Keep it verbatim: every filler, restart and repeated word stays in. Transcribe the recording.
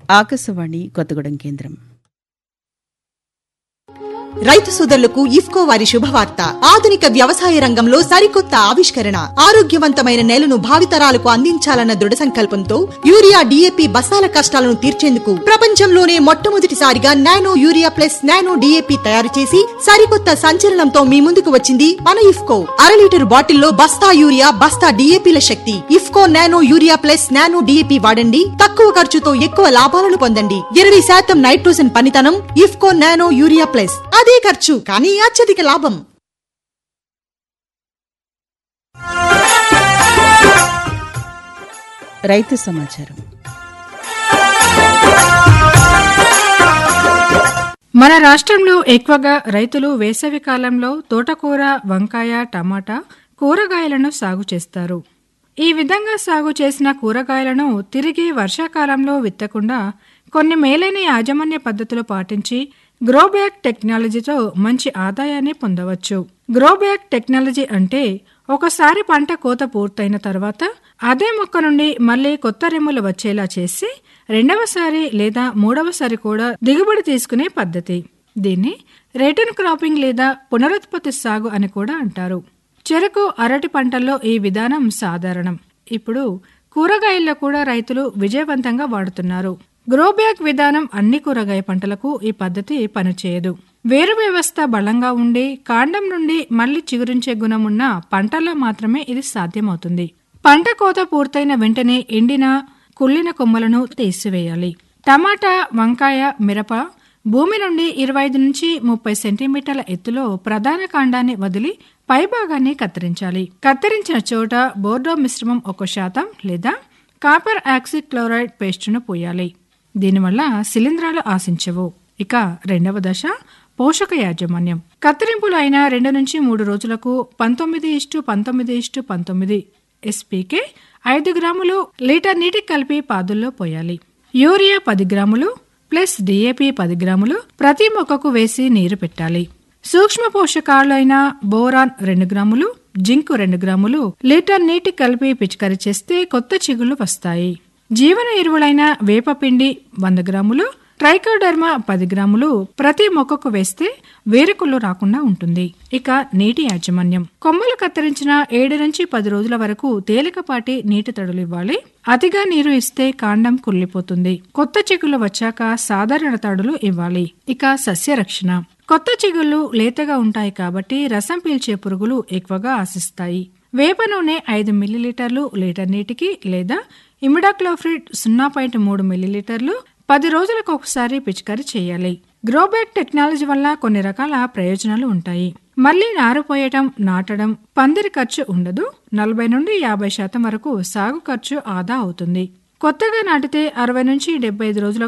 ఆకాశవాణి కొత్తగూడెం కేంద్రం. రైతు సోదరులకు ఇఫ్కో వారి శుభవార్త. ఆధునిక వ్యవసాయ రంగంలో సరికొత్త ఆవిష్కరణ, ఆరోగ్యవంతమైన నేలను భావితరాలకు అందించాలన్న దృఢ సంకల్పంతో యూరియా డిఏపి బస్తాల కష్టాలను తీర్చేందుకు ప్రపంచంలోనే మొట్టమొదటిసారిగా nano urea plus nano DAP తయారు చేసి సరికొత్త సంచలనంతో మీ ముందుకు వచ్చింది మన ఇఫ్కో. అర లీటర్ బాటిల్లో బస్తా యూరియా, బస్తా డిఏపిల శక్తి. IFFCO nano urea plus nano DAP వాడండి. తక్కువ ఖర్చుతో ఎక్కువ లాభాలను పొందండి. ఇరవై శాతం నైట్రోజన్ పనితనం. IFFCO nano urea plus. అదే ఖర్చు కానీ అత్యధిక లాభం. రైతు సమాచారం. మన రాష్ట్రంలో ఎక్కువగా రైతులు వేసవి కాలంలో తోటకూర, వంకాయ, టమాటా కూరగాయలను సాగు చేస్తారు. ఈ విధంగా సాగు చేసిన కూరగాయలను తిరిగి వర్షాకాలంలో విత్తకుండా కొన్ని మేలైన యాజమాన్య పద్ధతులు పాటించి గ్రోబ్యాగ్ టెక్నాలజీతో మంచి ఆదాయాన్ని పొందవచ్చు. గ్రోబ్యాగ్ టెక్నాలజీ అంటే ఒకసారి పంట కోత పూర్తయిన తర్వాత అదే మొక్క నుండి మళ్లీ కొత్త రెమ్ములు వచ్చేలా చేసి రెండవసారి లేదా మూడవసారి కూడా దిగుబడి తీసుకునే పద్ధతి. దీన్ని రిటర్న్ క్రాపింగ్ లేదా పునరుత్పత్తి సాగు అని కూడా అంటారు. చెరకు, అరటి పంటల్లో ఈ విధానం సాధారణం. ఇప్పుడు కూరగాయల్లో కూడా రైతులు విజయవంతంగా వాడుతున్నారు. గ్రోబ్యాగ్ విధానం అన్ని కూరగాయ పంటలకు ఈ పద్ధతి పనిచేయదు. వేరు వ్యవస్థ బలంగా ఉండి కాండం నుండి మళ్లీ చిగురించే గుణమున్న పంటల్లో మాత్రమే ఇది సాధ్యమవుతుంది. పంట కోత పూర్తయిన వెంటనే ఎండిన, కుళ్ళిన కొమ్మలను తీసివేయాలి. టమాటా, వంకాయ, మిరప భూమి నుండి ఇరవై ఐదు నుంచి ముప్పై సెంటీమీటర్ల ఎత్తులో ప్రధాన కాండాన్ని వదిలి పైభాగాన్ని కత్తిరించాలి. కత్తిరించిన చోట బోర్డో మిశ్రమం ఒక శాతం లేదా కాపర్ ఆక్సీ క్లోరైడ్ పేస్టును పోయాలి. దీనివల్ల శిలీంధ్రాలు ఆశించవు. ఇక రెండవ దశ పోషక యాజమాన్యం. కత్తిరింపులు అయిన రెండు నుంచి మూడు రోజులకు పంతొమ్మిది ఇష్టు పంతొమ్మిది ఇష్టు పంతొమ్మిది ఎస్పీకే ఐదు గ్రాములు లీటర్ నీటికి కలిపి పాదుల్లో పోయాలి. యూరియా పది గ్రాములు ప్లస్ డిఏపి పది గ్రాములు ప్రతి మొక్కకు వేసి నీరు పెట్టాలి. సూక్ష్మ పోషకాలు అయిన బోరాన్ రెండు గ్రాములు, జింకు రెండు గ్రాములు లీటర్ నీటి కలిపి పిచికారీ చేస్తే కొత్త చిగుళ్లు వస్తాయి. జీవన ఎరువులైన వేపపిండి వంద గ్రాములు, ట్రైకోడర్మా పది గ్రాములు ప్రతి మొక్కకు వేస్తే వేరుకుళ్ళు రాకుండా ఉంటుంది. ఇక నీటి యాజమాన్యం. కొమ్మలు కత్తిరించిన ఏడు నుంచి పది రోజుల వరకు తేలికపాటి నీటి తడులు ఇవ్వాలి. అతిగా నీరు ఇస్తే కాండం కుళ్ళిపోతుంది. కొత్త చిగుళ్లు వచ్చాక సాధారణ తడులు ఇవ్వాలి. ఇక సస్య రక్షణ. కొత్త చిగుళ్లు లేతగా ఉంటాయి కాబట్టి రసం పీల్చే పురుగులు ఎక్కువగా ఆశిస్తాయి. వేప నూనె ఐదు మిల్లీలీటర్లు లీటర్ నీటికి లేదా ఇమిడాక్లోఫ్రిడ్ సున్నా పాయింట్ మూడు మిల్లీలీటర్లు పది రోజులకు ఒకసారి పిచికారీ చేయాలి. గ్రోబ్యాగ్ టెక్నాలజీ వల్ల కొన్ని రకాల ప్రయోజనాలు ఉంటాయి. మళ్లీ నారు పోయటం, నాటడం, పందిరి ఖర్చు ఉండదు. నలభై నుండి యాభై శాతం వరకు సాగు ఖర్చు ఆదా అవుతుంది. కొత్తగా నాటితే అరవై నుంచి డెబ్బై ఐదు రోజుల